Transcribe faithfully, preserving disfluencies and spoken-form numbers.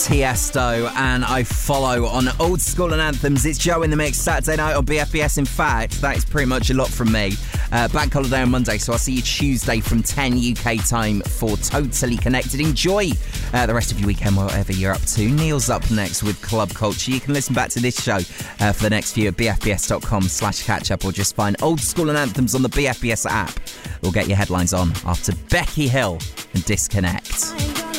Tiesto, and I follow on Old School and Anthems. It's Joe in the Mix, Saturday night on B F B S. In fact, that is pretty much a lot from me. Uh, bank holiday on Monday, so I'll see you Tuesday from ten U K time for Totally Connected. Enjoy uh, the rest of your weekend, whatever you're up to. Neil's up next with Club Culture. You can listen back to this show uh, for the next few at bfbs.com slash catch up, or just find Old School and Anthems on the B F B S app. We'll get your headlines on after Becky Hill and Disconnect.